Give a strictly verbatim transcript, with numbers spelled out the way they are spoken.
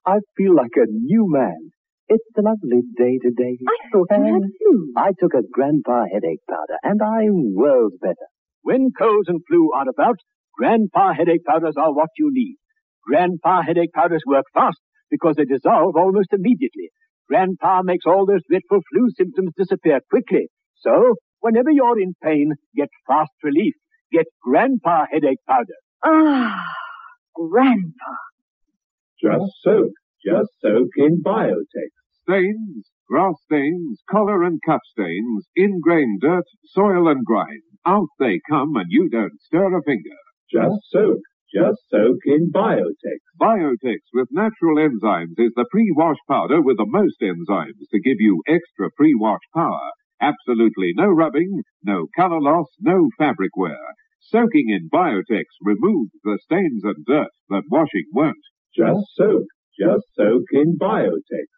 I feel like a new man. It's a lovely day today. I thought you had flu. I took a Grandpa headache powder, and I'm worlds better. When colds and flu are about, Grandpa headache powders are what you need. Grandpa headache powders work fast because they dissolve almost immediately. Grandpa makes all those dreadful flu symptoms disappear quickly. So, whenever you're in pain, get fast relief. Get Grandpa headache powder. Ah, Grandpa. Just soak. Just soak in Biotex. Stains, grass stains, collar and cup stains, ingrained dirt, soil and grime. Out they come and you don't stir a finger. Just soak. Just soak in Biotex. Biotex with natural enzymes is the pre-wash powder with the most enzymes to give you extra pre-wash power. Absolutely no rubbing, no color loss, no fabric wear. Soaking in Biotex removes the stains and dirt that washing won't. Just soak. Just soak in Biotex.